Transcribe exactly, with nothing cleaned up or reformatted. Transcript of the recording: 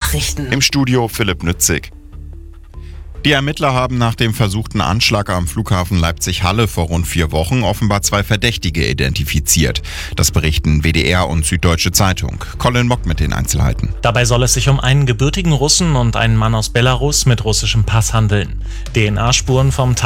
Nachrichten. Im Studio Philipp Nützig. Die Ermittler haben nach dem versuchten Anschlag am Flughafen Leipzig-Halle vor rund vier Wochen offenbar zwei Verdächtige identifiziert. Das berichten W D R und Süddeutsche Zeitung. Colin Mock mit den Einzelheiten. Dabei soll es sich um einen gebürtigen Russen und einen Mann aus Belarus mit russischem Pass handeln. D N A-Spuren vom